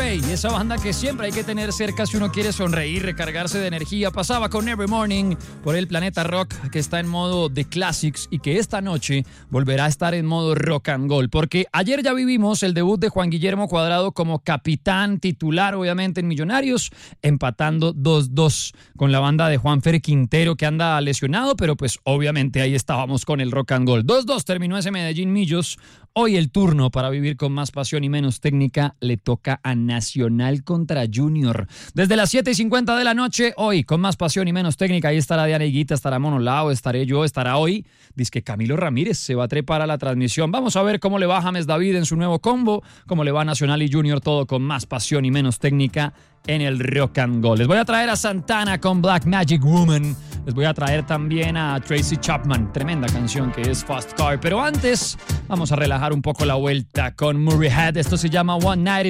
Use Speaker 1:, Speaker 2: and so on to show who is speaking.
Speaker 1: Way, esa banda que siempre hay que tener cerca si uno quiere sonreír, recargarse de energía. Pasaba con Every Morning por el Planeta Rock, que está en modo de Classics y que esta noche volverá a estar en modo Rock and Gold, porque ayer ya vivimos el debut de Juan Guillermo Cuadrado como capitán titular, obviamente en Millonarios, empatando 2-2 con la banda de Juanfer Quintero, que anda lesionado, pero pues obviamente ahí estábamos con el Rock and Gold. 2-2 terminó ese Medellín Millos. Hoy el turno para vivir con más pasión y menos técnica le toca a Nacional contra Junior. Desde las 7:50 de la noche, hoy con más pasión y menos técnica, ahí estará Diana Higuita, estará Mono Lao, estaré yo, estará hoy. Dice que Camilo Ramírez se va a trepar a la transmisión. Vamos a ver cómo le va James David en su nuevo combo, cómo le va Nacional y Junior, todo con más pasión y menos técnica en el Rock and Gold. Les voy a traer a Santana con Black Magic Woman. Les voy a traer también a Tracy Chapman, tremenda canción que es Fast Car. Pero antes, vamos a relajar un poco la vuelta con Murray Head. Esto se llama One Night in